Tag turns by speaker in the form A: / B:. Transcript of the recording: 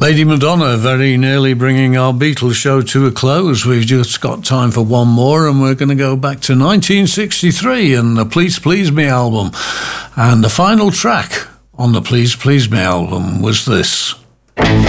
A: Lady Madonna, very nearly bringing our Beatles show to a close. We've just got time for one more, and we're going to go back to 1963 and the Please Please Me album. And the final track on the Please Please Me album was this.